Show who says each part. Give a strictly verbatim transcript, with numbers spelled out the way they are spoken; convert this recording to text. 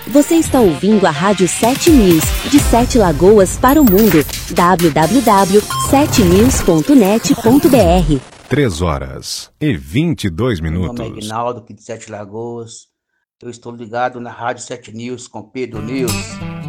Speaker 1: Você está ouvindo a Rádio sete News, de Sete Lagoas para o mundo. w w w ponto sete news ponto net ponto b r.
Speaker 2: Três horas e vinte e dois minutos.
Speaker 3: Meu nome é Ignaldo, aqui de Sete Lagoas. Eu estou ligado na Rádio sete News com Pedro News.